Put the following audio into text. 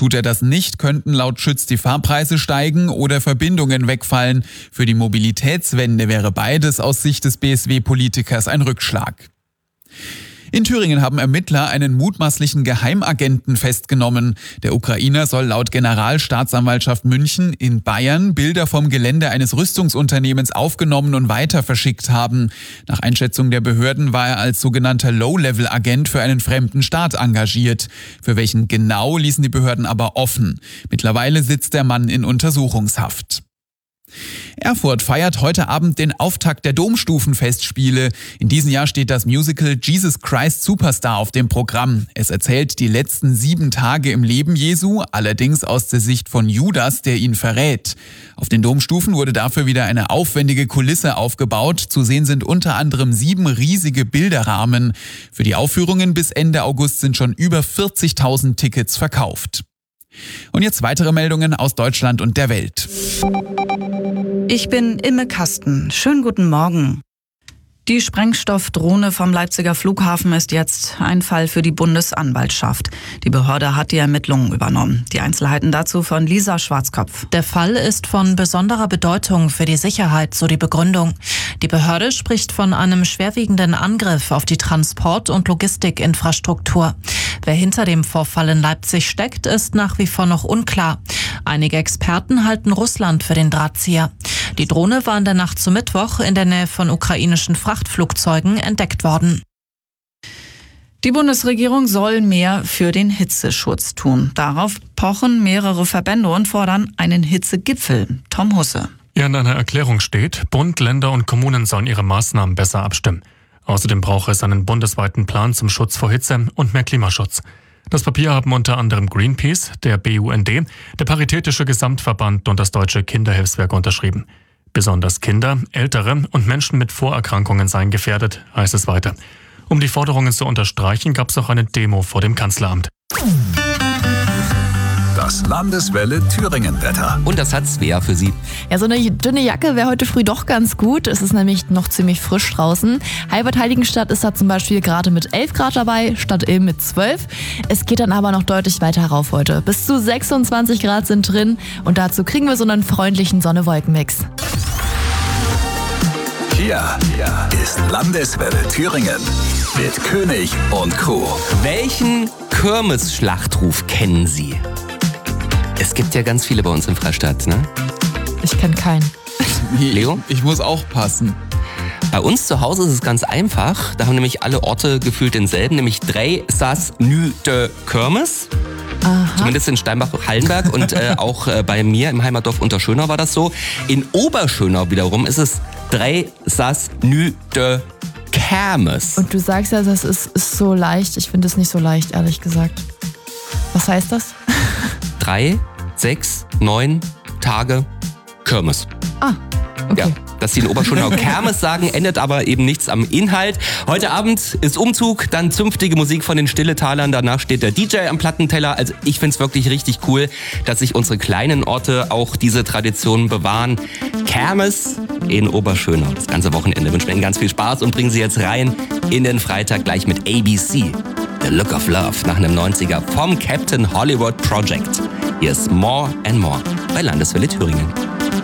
Tut er das nicht, könnten laut Schütz die Fahrpreise steigen oder Verbindungen wegfallen. Für die Mobilitätswende wäre beides aus Sicht des BSW-Politikers ein Rückschlag. In Thüringen haben Ermittler einen mutmaßlichen Geheimagenten festgenommen. Der Ukrainer soll laut Generalstaatsanwaltschaft München in Bayern Bilder vom Gelände eines Rüstungsunternehmens aufgenommen und weiter verschickt haben. Nach Einschätzung der Behörden war er als sogenannter Low-Level-Agent für einen fremden Staat engagiert. Für welchen genau ließen die Behörden aber offen. Mittlerweile sitzt der Mann in Untersuchungshaft. Erfurt feiert heute Abend den Auftakt der Domstufenfestspiele. In diesem Jahr steht das Musical Jesus Christ Superstar auf dem Programm. Es erzählt die letzten 7 Tage im Leben Jesu, allerdings aus der Sicht von Judas, der ihn verrät. Auf den Domstufen wurde dafür wieder eine aufwendige Kulisse aufgebaut. Zu sehen sind unter anderem 7 riesige Bilderrahmen. Für die Aufführungen bis Ende August sind schon über 40.000 Tickets verkauft. Und jetzt weitere Meldungen aus Deutschland und der Welt. Ich bin Imme Kasten. Schönen guten Morgen. Die Sprengstoffdrohne vom Leipziger Flughafen ist jetzt ein Fall für die Bundesanwaltschaft. Die Behörde hat die Ermittlungen übernommen. Die Einzelheiten dazu von Lisa Schwarzkopf. Der Fall ist von besonderer Bedeutung für die Sicherheit, so die Begründung. Die Behörde spricht von einem schwerwiegenden Angriff auf die Transport- und Logistikinfrastruktur. Wer hinter dem Vorfall in Leipzig steckt, ist nach wie vor noch unklar. Einige Experten halten Russland für den Drahtzieher. Die Drohne war in der Nacht zu Mittwoch in der Nähe von ukrainischen Frachtflugzeugen entdeckt worden. Die Bundesregierung soll mehr für den Hitzeschutz tun. Darauf pochen mehrere Verbände und fordern einen Hitzegipfel. Tom Husse. Ja, in einer Erklärung steht, Bund, Länder und Kommunen sollen ihre Maßnahmen besser abstimmen. Außerdem brauche es einen bundesweiten Plan zum Schutz vor Hitze und mehr Klimaschutz. Das Papier haben unter anderem Greenpeace, der BUND, der Paritätische Gesamtverband und das Deutsche Kinderhilfswerk unterschrieben. Besonders Kinder, Ältere und Menschen mit Vorerkrankungen seien gefährdet, heißt es weiter. Um die Forderungen zu unterstreichen, gab es auch eine Demo vor dem Kanzleramt. Das Landeswelle Thüringen-Wetter. Und das hat Svea für Sie. Ja, so eine dünne Jacke wäre heute früh doch ganz gut. Es ist nämlich noch ziemlich frisch draußen. Heilbad-Heiligenstadt ist da zum Beispiel gerade mit 11 Grad dabei, Stadt Ilm mit 12. Es geht dann aber noch deutlich weiter rauf heute. Bis zu 26 Grad sind drin und dazu kriegen wir so einen freundlichen Sonne-Wolken-Mix. Hier ist Landeswelle Thüringen mit König und Crew. Welchen Kirmes-Schlachtruf kennen Sie? Es gibt ja ganz viele bei uns in Freistadt, ne? Ich kenne keinen. Leo? Ich muss auch passen. Bei uns zu Hause ist es ganz einfach. Da haben nämlich alle Orte gefühlt denselben, nämlich drei Sas Nü de Kirmes. Aha. Zumindest in Steinbach-Hallenberg und auch bei mir im Heimatdorf Unterschönau war das so. In Oberschönau wiederum ist es drei Sas Nü de Kermes. Und du sagst ja, das ist so leicht. Ich finde es nicht so leicht, ehrlich gesagt. Was heißt das? 3, 6, 9 Tage Kirmes. Ah, okay. Ja, dass sie in Oberschönau Kermes sagen, ändert aber eben nichts am Inhalt. Heute Abend ist Umzug, dann zünftige Musik von den Stilletalern, danach steht der DJ am Plattenteller. Also ich find's wirklich richtig cool, dass sich unsere kleinen Orte auch diese Traditionen bewahren. Kermes in Oberschönau. Das ganze Wochenende wünschen wir Ihnen ganz viel Spaß und bringen Sie jetzt rein in den Freitag gleich mit ABC. The Look of Love nach einem 90er vom Captain Hollywood Project. Hier ist More and More bei Landeswelle Thüringen.